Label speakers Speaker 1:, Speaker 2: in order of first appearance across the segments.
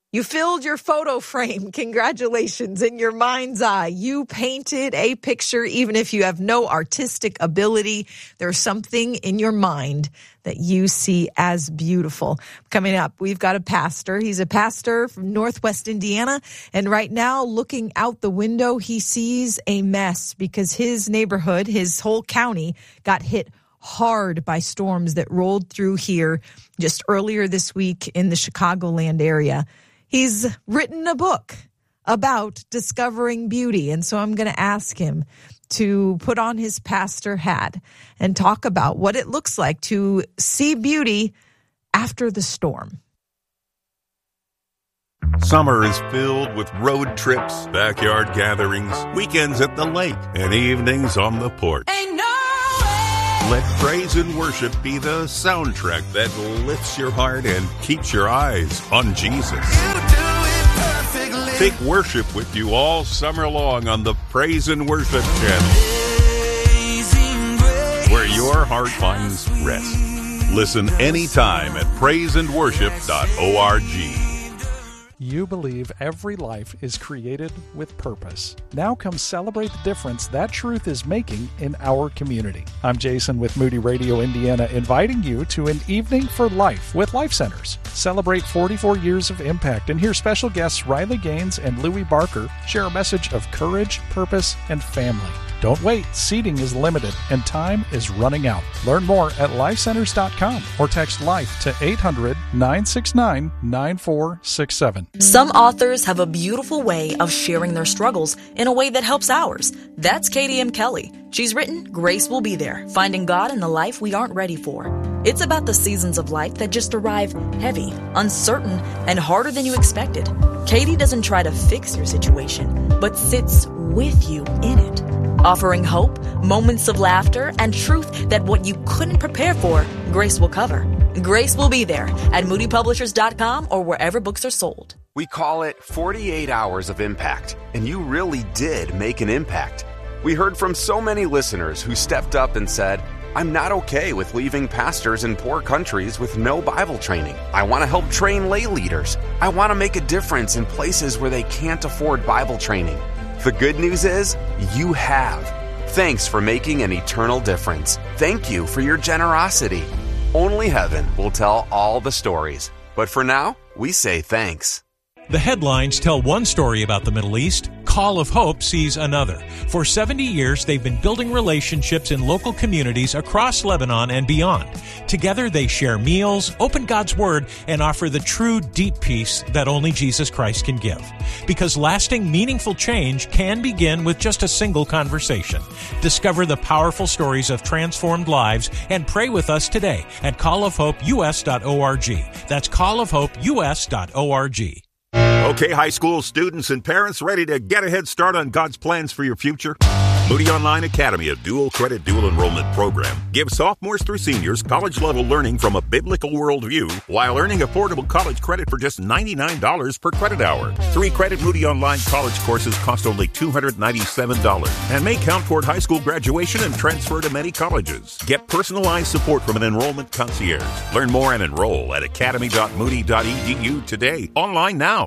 Speaker 1: You filled your photo frame. Congratulations. In your mind's eye, you painted a picture. Even if you have no artistic ability, there's something in your mind that you see as beautiful. Coming up, we've got a pastor. He's a pastor from Northwest Indiana. And right now, looking out the window, he sees a mess because his neighborhood, his whole county, got hit hard by storms that rolled through here just earlier this week in the Chicagoland area. He's written a book about discovering beauty, and so I'm going to ask him to put on his pastor hat and talk about what it looks like to see beauty after the storm.
Speaker 2: Summer is filled with road trips, backyard gatherings, weekends at the lake, and evenings on the porch. Let praise and worship be the soundtrack that lifts your heart and keeps your eyes on Jesus. Take worship with you all summer long on the Praise and Worship channel, where your heart finds rest. Listen anytime at praiseandworship.org.
Speaker 3: You believe every life is created with purpose. Now come celebrate the difference that truth is making in our community. I'm Jason with Moody Radio Indiana, inviting you to an evening for life with Life Centers. Celebrate 44 years of impact and hear special guests Riley Gaines and Louie Barker share a message of courage, purpose, and family. Don't wait. Seating is limited and time is running out. Learn more at lifecenters.com or text LIFE to 800-969-9467.
Speaker 4: Some authors have a beautiful way of sharing their struggles in a way that helps ours. That's Katie M. Kelly. She's written Grace Will Be There, Finding God in the Life We Aren't Ready For. It's about the seasons of life that just arrive heavy, uncertain, and harder than you expected. Katie doesn't try to fix your situation, but sits with you in it, offering hope, moments of laughter, and truth that what you couldn't prepare for, Grace will cover. Grace will be there at moodypublishers.com or wherever books are sold.
Speaker 5: We call it 48 Hours of Impact, and you really did make an impact. We heard from so many listeners who stepped up and said, I'm not okay with leaving pastors in poor countries with no Bible training. I want to help train lay leaders. I want to make a difference in places where they can't afford Bible training. The good news is, you have. Thanks for making an eternal difference. Thank you for your generosity. Only heaven will tell all the stories. But for now, we say thanks.
Speaker 6: The headlines tell one story about the Middle East. Call of Hope sees another. For 70 years, they've been building relationships in local communities across Lebanon and beyond. Together, they share meals, open God's Word, and offer the true, deep peace that only Jesus Christ can give. Because lasting, meaningful change can begin with just a single conversation. Discover the powerful stories of transformed lives and pray with us today at callofhopeus.org. That's callofhopeus.org.
Speaker 2: Okay, high school students and parents ready to get a head start on God's plans for your future? Moody Online Academy, a dual credit, dual enrollment program, gives sophomores through seniors college-level learning from a biblical worldview while earning affordable college credit for just $99 per credit hour. 3-credit Moody Online college courses cost only $297 and may count toward high school graduation and transfer to many colleges. Get personalized support from an enrollment concierge. Learn more and enroll at academy.moody.edu today. Online now.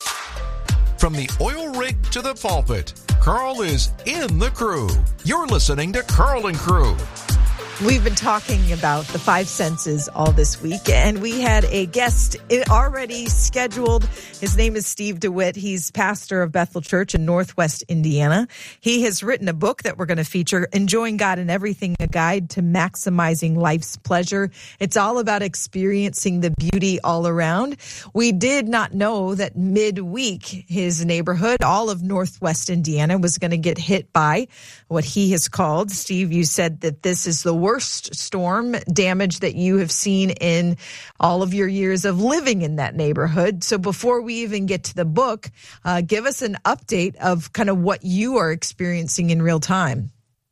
Speaker 7: From the oil rig to the pulpit, Carl is in the crew. You're listening to Carl and Crew.
Speaker 1: We've been talking about the 5 senses all this week, and we had a guest already scheduled. His name is Steve DeWitt. He's pastor of Bethel Church in Northwest Indiana. He has written a book that we're going to feature, Enjoying God in Everything, a guide to maximizing life's pleasure. It's all about experiencing the beauty all around. We did not know that midweek, his neighborhood, all of Northwest Indiana, was going to get hit by what he has called, Steve, you said that this is the worst storm damage that you have seen in all of your years of living in that neighborhood. So before we even get to the book, give us an update of kind of what you are experiencing in real time.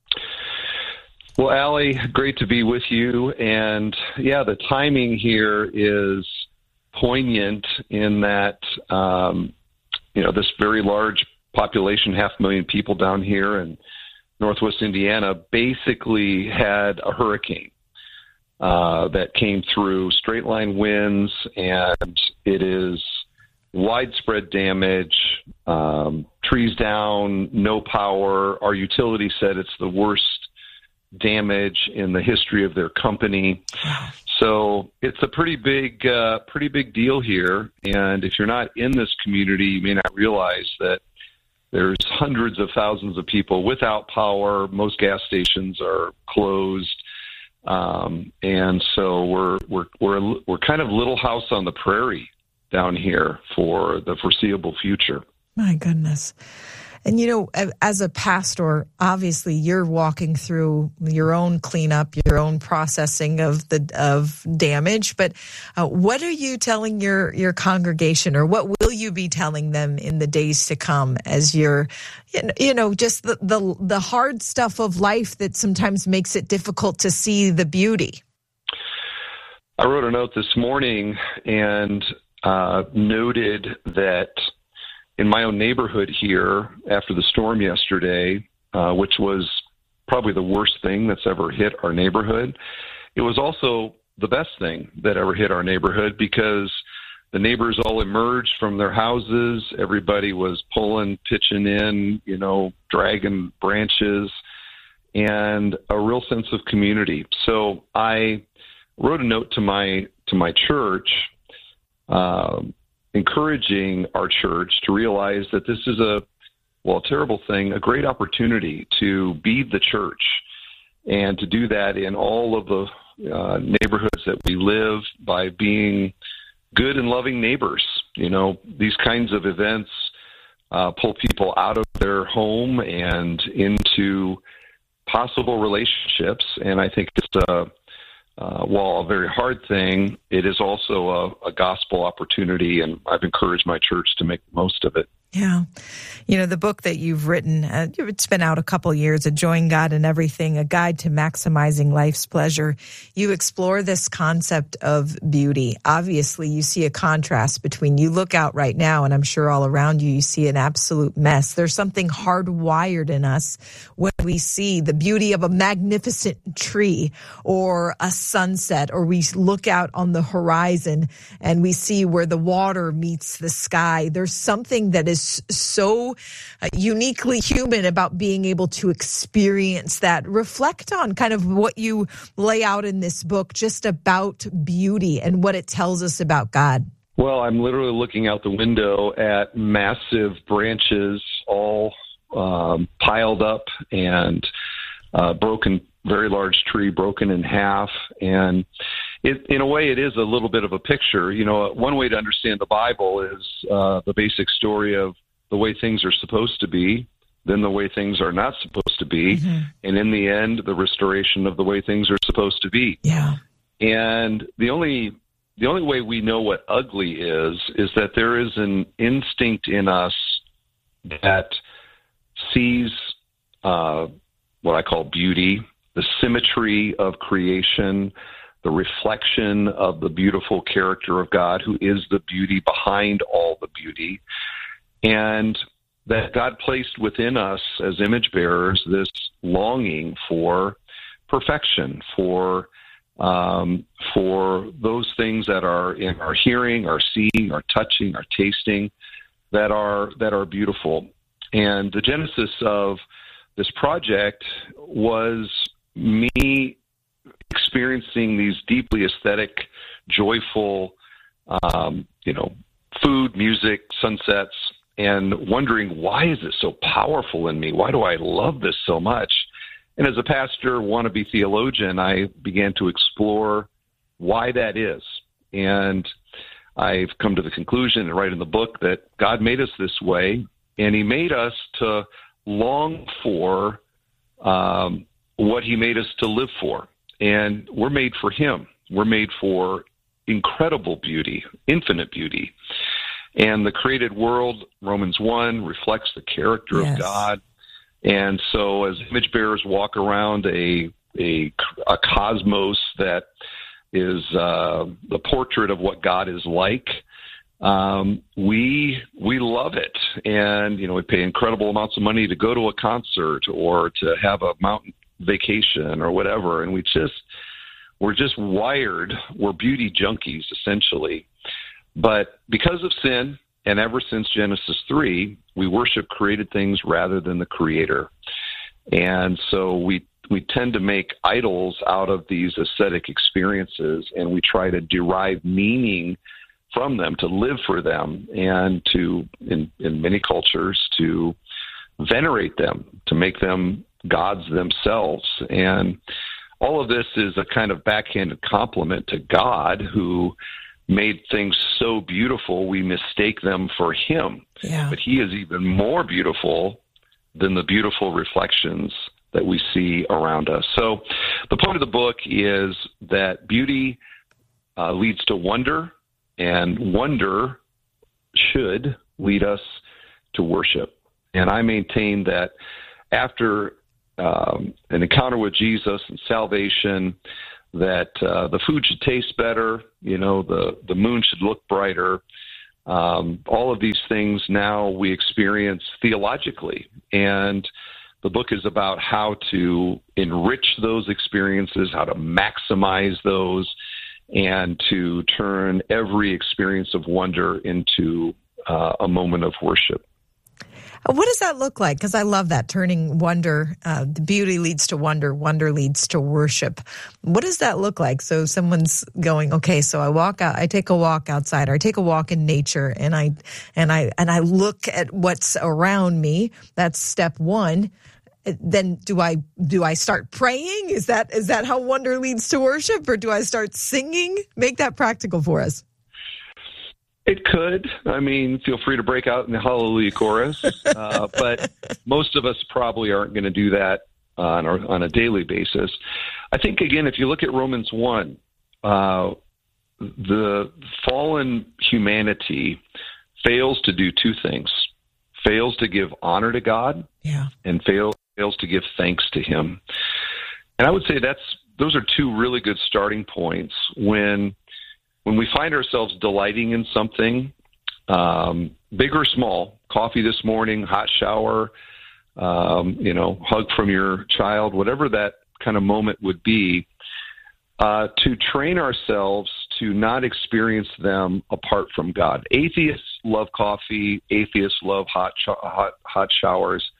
Speaker 8: Well, Allie, great to be with you. And yeah, the timing here is poignant in that, this very large population, 500,000 people down here, and Northwest Indiana basically had a hurricane that came through, straight line winds, and it is widespread damage, trees down, no power. Our utility said it's the worst damage in the history of their company. So it's a pretty big deal here. And if you're not in this community, you may not realize that there's hundreds of thousands of people without power. Most gas stations are closed. And so we're kind of Little House on the Prairie down here for the foreseeable future. My goodness. And, as a pastor, obviously you're walking through your own cleanup, your own processing of damage. But what are you telling your congregation, or what will you be telling them in the days to come as you're, just the hard stuff of life that sometimes makes it difficult to see the beauty? I wrote a note this morning and noted that in my own neighborhood here, after the storm yesterday, which was probably the worst thing that's ever hit our neighborhood, it was also the best thing that ever hit our neighborhood, because the neighbors all emerged from their houses. Everybody was pitching in, dragging branches, and a real sense of community. So I wrote a note to my church, encouraging our church to realize that this is a terrible thing, a great opportunity to be the church, and to do that in all of the neighborhoods that we live by being good and loving neighbors. These kinds of events pull people out of their home and into possible relationships, and I think it's while a very hard thing, it is also a gospel opportunity, and I've encouraged my church to make the most of it. Yeah. The book that you've written, it's been out a couple years, Enjoying God in Everything, A Guide to Maximizing Life's Pleasure. You explore this concept of beauty. Obviously, you see a contrast between, you look out right now, and I'm sure all around you, you see an absolute mess. There's something hardwired in us when we see the beauty of a magnificent tree or a sunset, or we look out on the horizon and we see where the water meets the sky. There's something that is so uniquely human about being able to experience that. Reflect on kind of what you lay out in this book, just about beauty and what it tells us about God. Well, I'm literally looking out the window at massive branches all piled up, and broken, very large tree broken in half. And in a way, it is a little bit of a picture. One way to understand the Bible is the basic story of the way things are supposed to be, then the way things are not supposed to be, and in the end, the restoration of the way things are supposed to be. Yeah. And the only way we know what ugly is that there is an instinct in us that sees what I call beauty, the symmetry of creation, the reflection of the beautiful character of God, who is the beauty behind all the beauty, and that God placed within us as image bearers this longing for perfection, for those things that are in our hearing, our seeing, our touching, our tasting, that are beautiful. And the genesis of this project was me experiencing these deeply aesthetic, joyful, food, music, sunsets, and wondering, why is it so powerful in me? Why do I love this so much? And as a pastor, wannabe theologian, I began to explore why that is. And I've come to the conclusion, and write in the book, that God made us this way, and He made us to long for what He made us to live for. And we're made for Him. We're made for incredible beauty, infinite beauty. And the created world, Romans 1, reflects the character of God. And so as image bearers walk around a cosmos that is the portrait of what God is like, we love it. And, we pay incredible amounts of money to go to a concert or to have a mountain vacation or whatever. And we're just wired. We're beauty junkies, essentially. But because of sin And ever since Genesis 3, we worship created things rather than the Creator. And so we tend to make idols out of these ascetic experiences, and we try to derive meaning from them, to live for them, and to, in many cultures, to venerate them, to make them gods themselves. And all of this is a kind of backhanded compliment to God, who made things so beautiful we mistake them for Him.
Speaker 1: Yeah.
Speaker 8: But He is even more beautiful than the beautiful reflections that we see around us. So the point of the book is that beauty leads to wonder, and wonder should lead us to worship. And I maintain that after an encounter with Jesus and salvation, that the food should taste better, the moon should look brighter. All of these things now we experience theologically. And the book is about how to enrich those experiences, how to maximize those, and to turn every experience of wonder into a moment of worship.
Speaker 1: What does that look like? Because I love that, turning wonder, the beauty leads to wonder, wonder leads to worship. What does that look like? So someone's going, okay, so I take a walk outside, or I take a walk in nature, and I look at what's around me. That's step one. Then do I start praying? Is that how wonder leads to worship, or do I start singing? Make that practical for us.
Speaker 8: It could. I mean, feel free to break out in the Hallelujah chorus, but most of us probably aren't going to do that on a daily basis. I think, again, if you look at Romans 1, the fallen humanity fails to do two things: fails to give honor to God, and fails to give thanks to Him. And I would say those are two really good starting points when we find ourselves delighting in something, big or small, coffee this morning, hot shower, hug from your child, whatever that kind of moment would be, to train ourselves to not experience them apart from God. Atheists love coffee. Atheists love hot showers,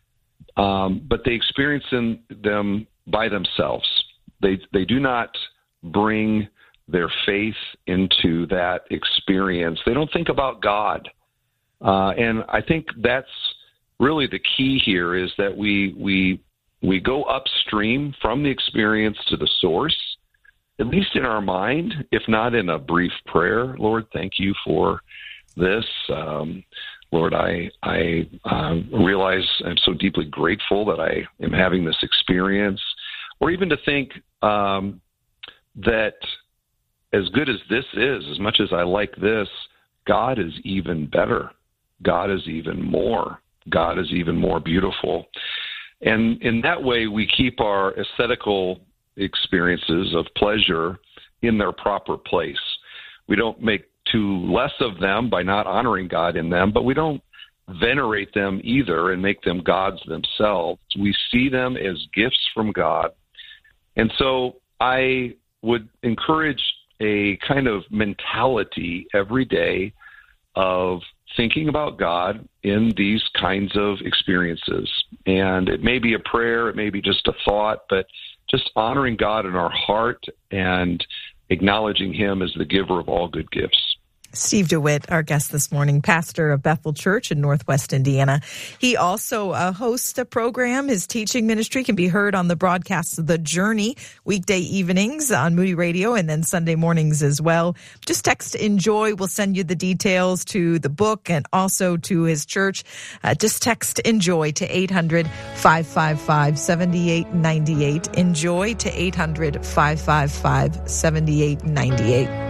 Speaker 8: but they experience them by themselves. They do not bring their faith into that experience. They don't think about God. And I think that's really the key here, is that we go upstream from the experience to the source, at least in our mind, if not in a brief prayer. Lord, thank you for this. Lord, I realize I'm so deeply grateful that I am having this experience. Or even to think that as good as this is, as much as I like this, God is even better. God is even more. God is even more beautiful. And in that way, we keep our aesthetical experiences of pleasure in their proper place. We don't make too less of them by not honoring God in them, but we don't venerate them either and make them gods themselves. We see them as gifts from God. And so I would encourage a kind of mentality every day of thinking about God in these kinds of experiences. And it may be a prayer, it may be just a thought, but just honoring God in our heart and acknowledging Him as the giver of all good gifts.
Speaker 1: Steve DeWitt, our guest this morning, pastor of Bethel Church in Northwest Indiana. He also hosts a program. His teaching ministry can be heard on the broadcast The Journey, weekday evenings on Moody Radio, and then Sunday mornings as well. Just text ENJOY. We'll send you the details to the book and also to his church. Just text ENJOY to 800-555-7898. ENJOY to 800-555-7898.